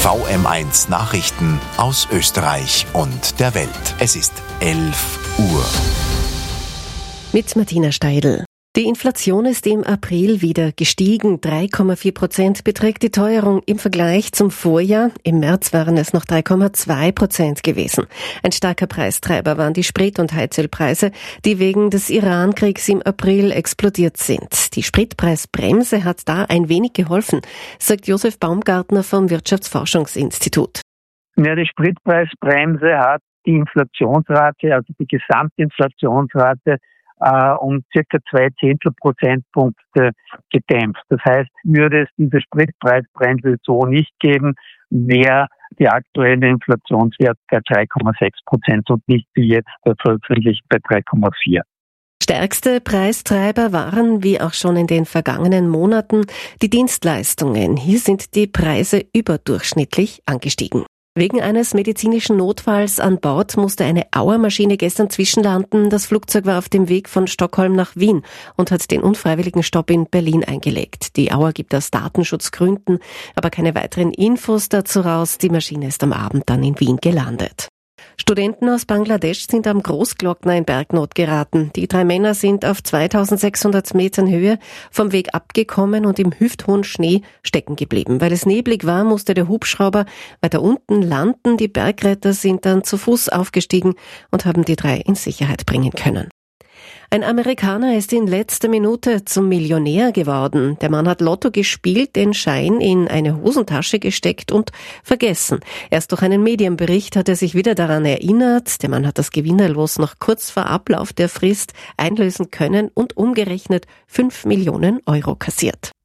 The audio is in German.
VM1 Nachrichten aus Österreich und der Welt. Es ist 11 Uhr. Mit Martina Steidl. Die Inflation ist im April wieder gestiegen. 3,4% beträgt die Teuerung im Vergleich zum Vorjahr. Im März waren es noch 3,2% gewesen. Ein starker Preistreiber waren die Sprit- und Heizölpreise, die wegen des Iran-Kriegs im April explodiert sind. Die Spritpreisbremse hat da ein wenig geholfen, sagt Josef Baumgartner vom Wirtschaftsforschungsinstitut. Ja, die Spritpreisbremse hat die Inflationsrate, also die Gesamtinflationsrate, um circa 2/10 Prozentpunkte gedämpft. Das heißt, würde es diese Spritpreisbremse so nicht geben, wäre der aktuelle Inflationswert bei 3,6% und nicht wie jetzt veröffentlicht bei 3,4%. Stärkste Preistreiber waren, wie auch schon in den vergangenen Monaten, die Dienstleistungen. Hier sind die Preise überdurchschnittlich angestiegen. Wegen eines medizinischen Notfalls an Bord musste eine Auermaschine gestern zwischenlanden. Das Flugzeug war auf dem Weg von Stockholm nach Wien und hat den unfreiwilligen Stopp in Berlin eingelegt. Die Auer gibt aus Datenschutzgründen aber keine weiteren Infos dazu raus. Die Maschine ist am Abend dann in Wien gelandet. Studenten aus Bangladesch sind am Großglockner in Bergnot geraten. Die 3 Männer sind auf 2600 Metern Höhe vom Weg abgekommen und im hüfthohen Schnee stecken geblieben. Weil es neblig war, musste der Hubschrauber weiter unten landen. Die Bergretter sind dann zu Fuß aufgestiegen und haben die 3 in Sicherheit bringen können. Ein Amerikaner ist in letzter Minute zum Millionär geworden. Der Mann hat Lotto gespielt, den Schein in eine Hosentasche gesteckt und vergessen. Erst durch einen Medienbericht hat er sich wieder daran erinnert. Der Mann hat das Gewinnerlos noch kurz vor Ablauf der Frist einlösen können und umgerechnet 5 Millionen Euro kassiert.